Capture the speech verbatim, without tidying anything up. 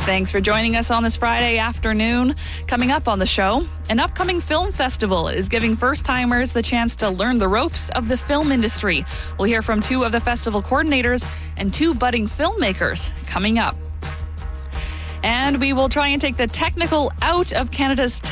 Thanks for joining us on this Friday afternoon. Coming up on the show, an upcoming film festival is giving first-timers the chance to learn the ropes of the film industry. We'll hear from two of the festival coordinators and two budding filmmakers coming up. And we will try and take the technical out of Canada's